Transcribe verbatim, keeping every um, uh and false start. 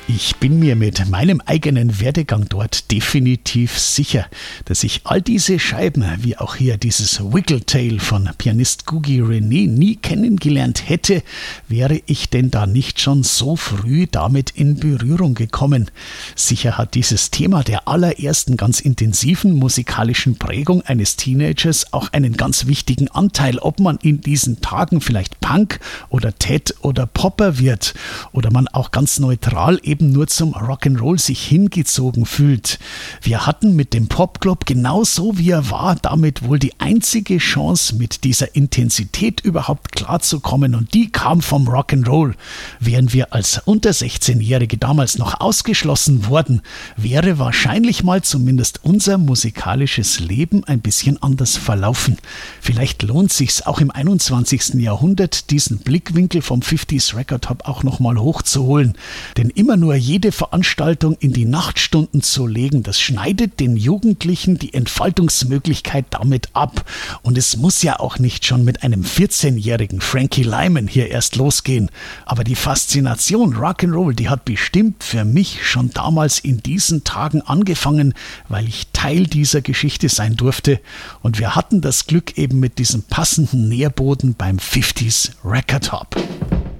Ich bin mir mit meinem eigenen Werdegang dort definitiv sicher, dass ich all diese Scheiben, wie auch hier dieses Wiggletail von Pianist Gugi René, nie kennengelernt hätte, wäre ich denn da nicht schon so früh damit in Berührung gekommen. Sicher hat dieses Thema der allerersten ganz intensiven musikalischen Prägung eines Teenagers auch einen ganz wichtigen Anteil, ob man in diesen Tagen vielleicht Punk oder Ted oder Popper wird oder man auch ganz neutral eben nur zum Rock'n'Roll sich hingezogen fühlt. Wir hatten mit dem Popclub genauso wie er war damit wohl die einzige Chance, mit dieser Intensität überhaupt klarzukommen, und die kam vom Rock'n'Roll. Wären wir als unter sechzehnjährige damals noch ausgeschlossen worden, wäre wahrscheinlich mal zumindest unser musikalisches Leben ein bisschen anders verlaufen. Vielleicht lohnt sich's auch im einundzwanzigsten Jahrhundert, diesen Blickwinkel vom fünfziger Record Hub auch nochmal hochzuholen. Denn immer nur jede Veranstaltung in die Nachtstunden zu legen, das schneidet den Jugendlichen die Entfaltungsmöglichkeit damit ab. Und es muss ja auch nicht schon mit einem vierzehnjährigen Frankie Lymon hier erst losgehen. Aber die Faszination Rock'n'Roll, die hat bestimmt für mich schon damals in diesen Tagen angefangen, weil ich Teil dieser Geschichte sein durfte. Und wir hatten das Glück eben mit diesem passenden Nährboden beim fünfziger Record Hub.